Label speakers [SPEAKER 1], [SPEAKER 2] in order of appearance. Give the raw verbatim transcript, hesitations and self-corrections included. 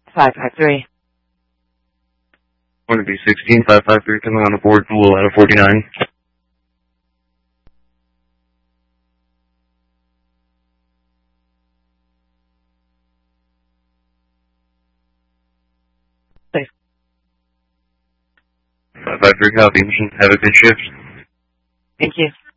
[SPEAKER 1] five five three.
[SPEAKER 2] Going to be sixteen five five three coming on the board, pool out of forty-nine.
[SPEAKER 1] Thanks.
[SPEAKER 2] five five three copy, mission. Have a good shift.
[SPEAKER 1] Thank you.